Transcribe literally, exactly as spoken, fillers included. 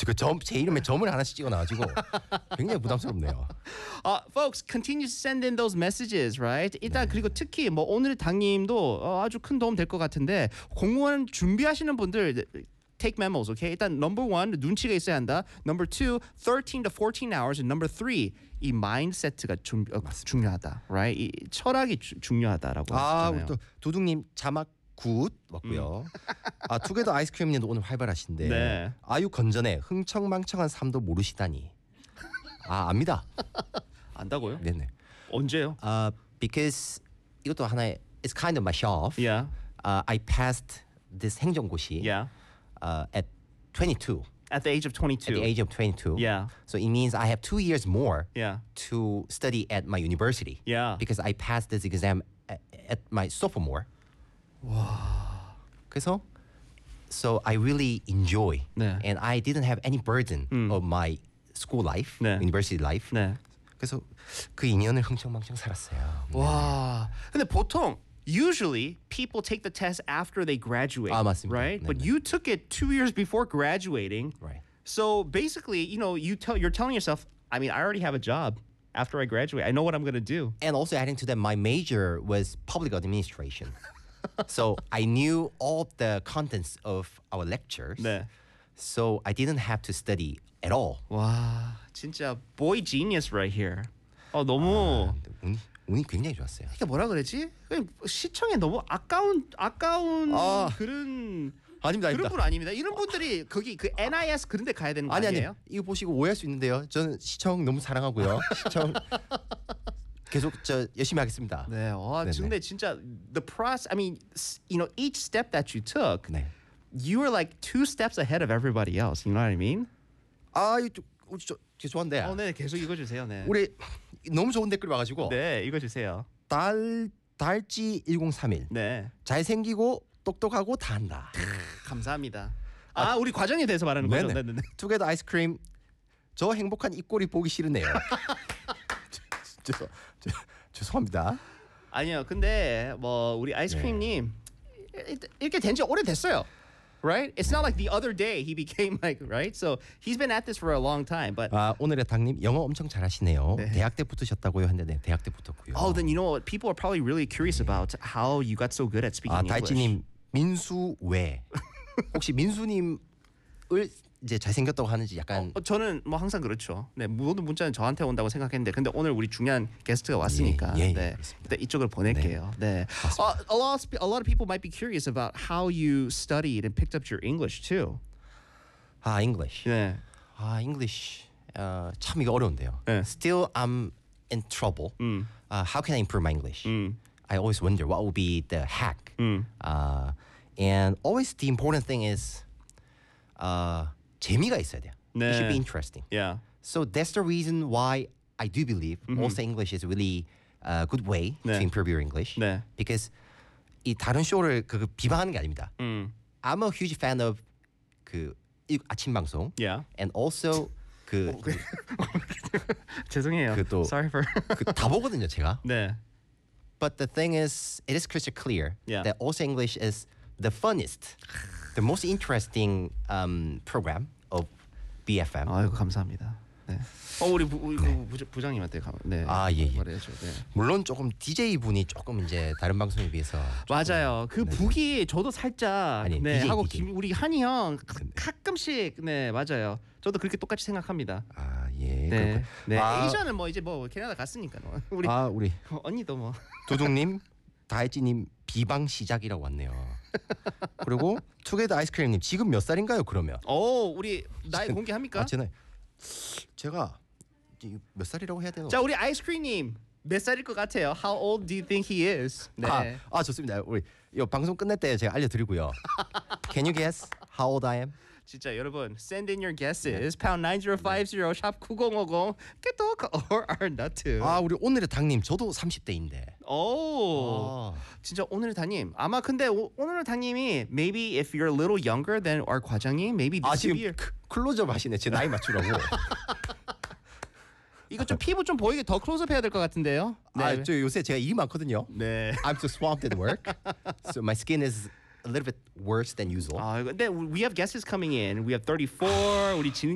그 점, 제 이름에 점을 하나씩 찍어놔가지고 굉장히 부담스럽네요. Uh, folks, continue to send in those messages, right? 일단 그리고 특히 뭐 오늘 당님도 어, 아주 큰 도움 될 것 같은데 공무원 준비하시는 분들 take memos, okay? 일단 number one, 눈치가 있어야 한다. Number two, thirteen to fourteen hours. And number three, 이 마인드세트가 중, 어, 중요하다, right? 이 철학이 주, 중요하다라고 아, 하셨잖아요. 우리 또 도둑님 자막 굿 왔고요. 음. 아, 투게더 아이스크림님도 오늘 활발하신데 네. 아유 건전해 흥청망청한 삶도 모르시다니. 아, 압니다. 안다고요? 네네. 언제요? Uh, because 이것도 하나의 it's kind of my show off. Yeah. Uh, I passed this 행정고시 Yeah. uh, at twenty-two. At the age of twenty-two. At the age of twenty-two. Yeah. So it means I have two years more Yeah. to study at my university. Yeah. Because I passed this exam at, at my sophomore. 와. 그래서 so I really enjoy 네. and I didn't have any burden 음. of my school life, 네. university life. 네. 그래서 그 이 년을 흥청망청 살았어요. 와. 근데 보통 usually people take the test after they graduate. 아, 맞습니다. Right? 네네. But you took it two years before graduating. Right. So basically, you know, you tell you're telling yourself, I mean, I already have a job after I graduate. I know what I'm going to do. And also adding to that, my major was public administration. So I knew all the contents of our lectures. 네. So I didn't have to study at all. 와, 진짜 boy genius right here. 어, 너무 근데 운이, 운이 굉장히 좋았어요. 이게 뭐라 그랬지? 그냥 시청에 너무 아까운 아까운 아. 그런 아닙니다, 그런 아닙니다. 분 아닙니다. 이런 분들이 거기 그 엔아이에스 그런 데 가야 되는 거 아니 아니에요? 아니 이거 보시고 오해할 수 있는데요. 저는 시청 너무 사랑하고요. 시청 계속 저 열심히 하겠습니다. 네, 와, 네네. 근데 진짜 the process. I mean, s- you know, each step that you took, 네. you were like two steps ahead of everybody else. You know what I mean? 아, 이거 좀, 저, 죄송한데 어, 네, 계속 읽어주세요. 네, 우리 너무 좋은 댓글 와가지고 네, 읽어주세요. 달 달지 일공삼일 네, 잘생기고 똑똑하고 다 한다. 감사합니다. 아, 우리 과정에 대해서 말하는 거죠? 네, 네, 네. 투게더 아이스크림 저 행복한 입꼬리 보기 싫으네요. 죄송 죄- 죄송합니다. 아니요, 근데 뭐 우리 아이스크림님 이렇게 된 지 오래됐어요. Right? It's not like the other day he became like, right? So he's been at this for a long time. But 아, 오늘의 당님 영어 엄청 잘하시네요. 네. 대학 때 붙으셨다고요 했는데 네, 대학 때 붙었고요. oh, then you know what? People are probably really curious about how you got so good at speaking 아, English. 달지님 민수 외 혹시 민수님을 이제 잘생겼다고 하는지 약간 어, 저는 뭐 항상 그렇죠. 네, 모든 문자는 저한테 온다고 생각했는데, 근데 오늘 우리 중요한 게스트가 왔으니까, 예, 예, 네, 그렇습니다. 일단 이쪽으로 보낼게요. 네, uh, a lot, of, spe- a lot of people might be curious about how you studied and picked up your English too. 아, English. 네, 아, English. 어, 참 이거 어려운데요. 네. Still I'm in trouble. 음. Uh, how can I improve my English? 음. I always wonder what will be the hack. 음. Uh, and always the important thing is uh, 재미가 있어야 돼요. 네. It should be interesting. yeah, So that's the reason why I do believe also English is really a good way 네. to improve your English. 네. Because 이 다른 쇼를 그 비방하는 게 아닙니다. 음. I'm a huge fan of 그 이- 아침 방송. Yeah. And also 그 죄송해요. 그 또- Sorry for. 그 다 보거든요, 제가. 네. But the thing is, it is crystal clear Yeah. that also English is the funnest, the most interesting um, program of B F M. 아이고 감사합니다. 네. 어 우리 부, 우리 그 부장, 부장님한테 가, 네. 아, 예, 예. 말해야죠. 네. 물론 조금 디제이 분이 조금 이제 다른 방송에 비해서 맞아요. 그 북이 저도 살짝 아니, 네 디제이, 하고 디제이. 김, 우리 한이 형 가, 가끔씩 네 맞아요. 저도 그렇게 똑같이 생각합니다. 아, 예. 네. 그렇군. 네. 아, 에이전은 뭐 이제 뭐 캐나다 갔으니까 뭐. 우리 아, 우리 어, 언니도 뭐. 도둑님, 다혜지님 비방 시작이라고 왔네요. 그리고 투게더 아이스크림님 지금 몇 살인가요? 그러면? 오 우리 나이 공개합니까? 아, 제 나이 제가 이- 몇 살이라고 해야 되나? 자 우리 아이스크림님 몇 살일 것 같아요? How old do you think he is? 네. 아, 아 좋습니다. 우리 이 방송 끝날 때 제가 알려드리고요. Can you guess how old I am? 진짜 여러분 send in your guesses pound nine zero five zero 샵 구공오공 깨톡 or are not to. 아, 우리 오늘의 당님 저도 삼십 대인데. 오, 아. 진짜 오늘의 당님 아마 근데 오, 오늘의 당님이 maybe if you're a little younger than our 과장님 maybe 아, this 지금 year. 크- 클로즈업 하시네. 제 나이 맞추라고. 이거 좀 피부 좀 보이게 더 클로즈업 해야 될 것 같은데요. 아, 저 요새 제가 일이 많거든요. 네. I'm so swamped at work. So my skin is a little bit worse than usual. 아, 근데 we have guesses coming in. We have thirty-four. 우리 진